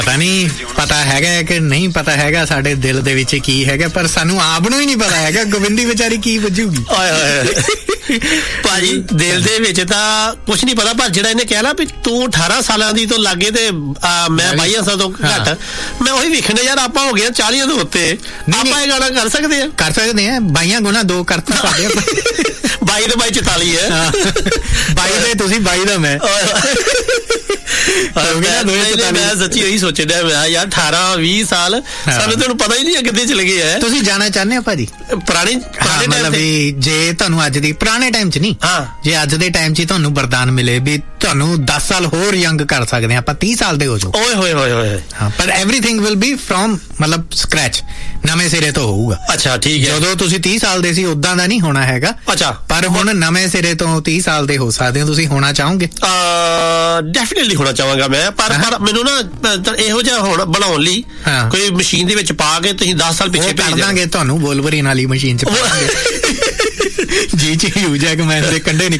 ਪਤਾ ਨਹੀਂ ਪਤਾ ਹੈਗਾ ਕਿ ਨਹੀਂ ਪਤਾ ਹੈਗਾ ਸਾਡੇ ਦਿਲ ਦੇ ਵਿੱਚ ਕੀ ਹੈਗਾ, ਪਰ ਸਾਨੂੰ ਆਪ ਨੂੰ ਹੀ ਨਹੀਂ ਪਤਾ ਹੈਗਾ ਗੋਬਿੰਦੀ ਵਿਚਾਰੀ ਕੀ ਵੱਜੂਗੀ। ਭਾਜੀ ਦਿਲ ਦੇ ਵਿੱਚ ਤਾਂ ਕੁਛ ਨਹੀਂ ਪਤਾ, ਪਰ ਜਿਹੜਾ ਇਹਨੇ ਕਿਹਾ ਨਾ ਵੀ ਤੂੰ 18 ਸਾਲਾਂ ਦੀ ਤੋਂ ਲਾਗੇ ਤੇ ਮੈਂ 22 ਸਾਲ ਤੋਂ ਘੱਟ, ਮੈਂ ਉਹੀ ਵੇਖਣਾ ਯਾਰ ਆਪਾਂ ਹੋ ਗਏ 40 ਤੋਂ ਉੱਤੇ, ਆਪਾਂ ਇਹ ਗਾਣਾ ਕਰ ਸਕਦੇ ਆ 22 ਗੁਣਾ 2 ਕਰਤਾ ਸਾਡੇ 22 ਤੇ 22 44 ਹੈ 22 ਦੇ ਤੁਸੀਂ 22 ਦਾ ਮੈਂ ਮੈਂ ਸੱਚੀ ਉਹੀ ਸੋਚਣ ਡਿਆ ਮੈਂ ਯਾਰ 18-20 ਸਾਲ ਸਾਨੂੰ ਤੁਹਾਨੂੰ ਪਤਾ ਹੀ ਨਹੀਂ ਕਿੱਥੇ ਚਲੇ ਗਏ ਹੈ। ਤੁਸੀਂ ਜਾਣਾ ਚਾਹੁੰਦੇ ਹੋ ਭਾਜੀ ਪੁਰਾਣੇ ਮਤਲਬ ਵੀ ਜੇ ਤੁਹਾਨੂੰ ਅੱਜ ਦੀ ਪੁਰਾਣੇ ਟਾਈਮ 'ਚ ਨਹੀਂ, ਜੇ ਅੱਜ ਦੇ ਟਾਈਮ 'ਚ ਤੁਹਾਨੂੰ ਵਰਦਾਨ ਮਿਲੇ ਵੀ ਤੁਹਾਨੂੰ 10 ਸਾਲ ਹੋਰ ਯੰਗ ਕਰ ਸਕਦੇ ਆਪਾਂ 30 ਸਾਲ ਦੇ ਹੋ ਜਾਓ, ਓਏ ਹੋਏ ਹੋਏ ਹੋਏ, ਪਰ ਐਵਰੀਥਿੰਗ ਵਿਲ ਬੀ ਫਰੋਮ ਮਤਲਬ ਸਕ੍ਰੈਚ, ਨਵੇਂ ਸਿਰੇ ਤੋਂ ਹੋਊਗਾ। ਅੱਛਾ ਠੀਕ ਹੈ। ਜਦੋਂ ਤੁਸੀਂ 30 ਸਾਲ ਦੇ ਸੀ ਉਦਾਂ ਦਾ ਨਹੀਂ ਹੋਣਾ ਹੈਗਾ। ਅੱਛਾ ਪਰ ਹੁਣ ਨਵੇਂ ਸਿਰੇ ਤੋਂ 30 ਸਾਲ ਦੇ ਹੋ ਸਕਦੇ ਹੋ, ਤੁਸੀਂ ਹੋਣਾ ਚਾਹੋਗੇ? ਡੈਫੀਨੇਟਲੀ ਹੋਣਾ ਚਾਹਾਂਗਾ ਮੈਂ, ਪਰ ਮੈਨੂੰ ਨਾ ਇਹੋ ਜਿਹਾ ਹੁਣ ਬਣਾਉਣ ਲਈ ਕੋਈ ਮਸ਼ੀਨ ਦੇ ਵਿੱਚ ਪਾ ਕੇ ਤੁਸੀਂ 10 ਸਾਲ ਪਿੱਛੇ ਭੇਜ ਦਾਂਗੇ ਤੁਹਾਨੂੰ ਵੋਲਵਰੀਨ ਵਾਲੀ ਮਸ਼ੀਨ 'ਚ ਜੀ ਯੂਜੈਕ ਮੈਂ ਦੇ ਕੰਢੇ